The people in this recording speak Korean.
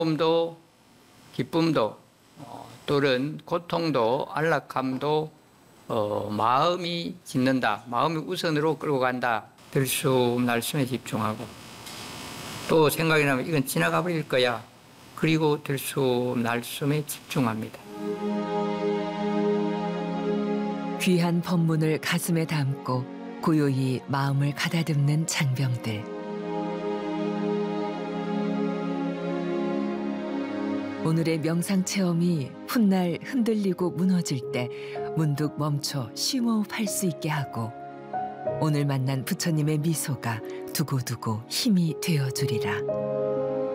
기쁨도 기쁨도 또는 고통도 안락함도 마음이 짓는다. 마음이 우선으로 끌고 간다. 될 수 없는 말씀에 집중하고 또 생각이 나면 이건 지나가 버릴 거야. 그리고 될 수 없는 말씀에 집중합니다. 귀한 법문을 가슴에 담고 고요히 마음을 가다듬는 장병들. 오늘의 명상 체험이 훗날 흔들리고 무너질 때 문득 멈춰 심호흡할 수 있게 하고 오늘 만난 부처님의 미소가 두고두고 힘이 되어주리라.